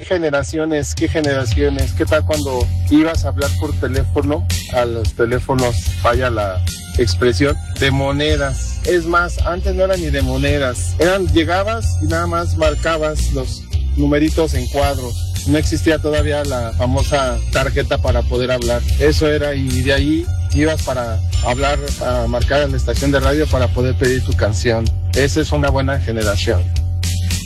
generaciones, qué tal cuando ibas a hablar por teléfono, a los teléfonos, vaya la expresión, de monedas. Es más, antes no eran ni de monedas, llegabas y nada más marcabas los numeritos en cuadros. No existía todavía la famosa tarjeta para poder hablar. Eso era, y de ahí ibas para hablar, a marcar en la estación de radio para poder pedir tu canción. Esa es una buena generación.